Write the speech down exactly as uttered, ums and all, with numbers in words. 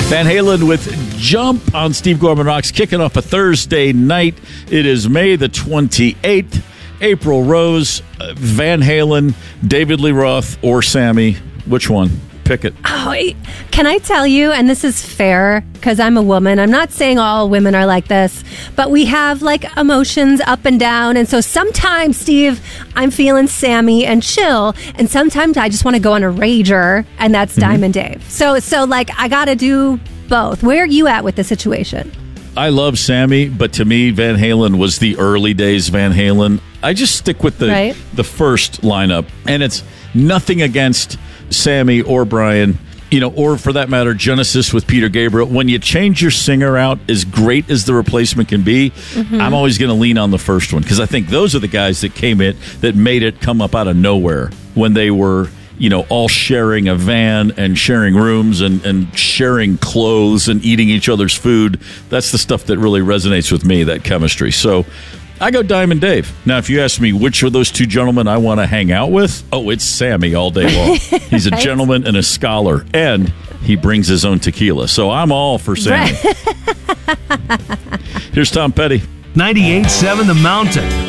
Van Halen with Jump on Steve Gorman Rocks, kicking off a Thursday night. It is May the twenty-eighth. April Rose, uh, Van Halen, David Lee Roth, or Sammy. Which one? Pick it. Oh, can I tell you, and this is fair because I'm a woman. I'm not saying all women are like this, but we have like emotions up and down. And so sometimes, Steve, I'm feeling Sammy and chill. And sometimes I just want to go on a rager, and that's mm-hmm. Diamond Dave. So, so like, I got to do both. Where are you at with the situation? I love Sammy, but to me, Van Halen was the early days Van Halen. I just stick with the right. the first lineup, and it's nothing against Sammy or Brian, you know, or for that matter, Genesis with Peter Gabriel. When you change your singer out, as great as the replacement can be, mm-hmm. I'm always going to lean on the first one because I think those are the guys that came in that made it come up out of nowhere when they were, you know, all sharing a van and sharing rooms and, and sharing clothes and eating each other's food. That's the stuff that really resonates with me, that chemistry. So I go Diamond Dave. Now, if you ask me which of those two gentlemen I want to hang out with, oh, it's Sammy all day long. He's a right. gentleman and a scholar, and he brings his own tequila. So I'm all for Sammy. Here's Tom Petty. ninety-eight point seven The Mountain.